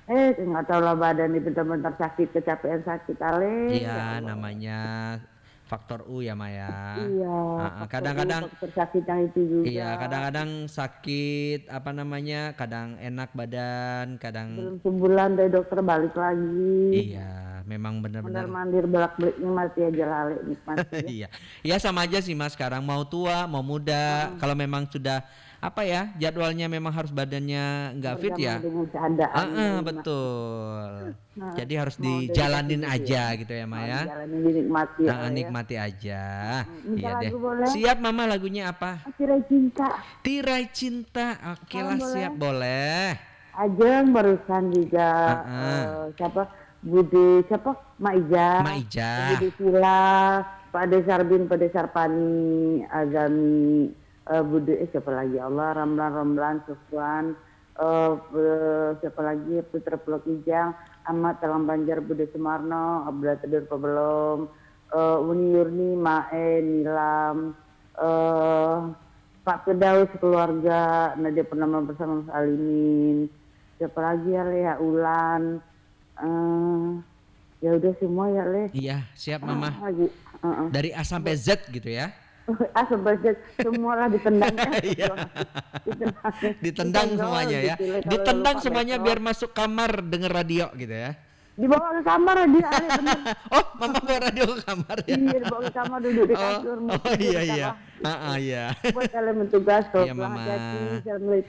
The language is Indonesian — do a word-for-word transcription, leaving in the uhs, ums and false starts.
Eh, nggak tahu lah badan ini bentar-bentar sakit, kecapean sakit, ale, ya Iya, Allah. namanya faktor U ya, Maya. Iya, faktor U, Kadang-kadang faktor sakit yang itu juga. iya, kadang-kadang sakit apa namanya, kadang enak badan, kadang Belum sebulan dari dokter balik lagi. iya, memang benar-benar Mondar-mandir bolak-baliknya mati aja lale nikmati ya. iya. Iya sama aja sih Mas sekarang mau tua, mau muda, Heeh. kalau memang sudah apa ya, jadwalnya memang harus badannya nggak fit Bergamang ya. dengan keadaannya Heeh, ini Mas. betul. Heeh. Jadi harus Mau udah dikasih dijalanin gitu ya. aja gitu ya Mau Maya. dijalanin dinikmati Heeh, ale ya. nikmati aja. Heeh. Minta Iya deh. lagu boleh? Siap Mama lagunya apa? Akhirnya cinta. Tirai cinta. Oke Salam lah boleh? siap boleh. Ajeng barusan juga Heeh. eh, siapa Budi siapa Maija, Mak Ijah. Budi Sila, Pak Desar bin Pak Desar Pani, Agami, eh, Budi eh, siapa lagi Allah Ramlan Ramlan Sufwan, eh, eh, siapa lagi Putra Pulau Kijang, Ahmad Talang Banjar Budi Sumarno, Abdullah Tedur Pebelum, eh, Uni Yurni Mae Nilam, eh, Pak Firdaus keluarga, Nadia Purnama bersama Mas Alimin, siapa lagi ya Lea Ulan, eh ya udah semua ya Le. Iya, siap Ah, Mama. lagi, uh-uh. Dari A sampai Z gitu ya. Ah sebagai semua lah ditendang ya, Iya. ditendang, Ditendang disenggol semuanya ya. gitu Le kalau Ditendang lupa semuanya besok. biar masuk kamar denger radio gitu ya. Dibawa ke kamar dia Ale bener. Oh, Mama bawa radio ke kamar ya. Iya dibawa ke kamar duduk di Oh, kasur mau oh tidur iya iya. salah. Heeh, iya. Buat kalian bertugas, Iya pulang Mama. hati-hati, assalamualaikum.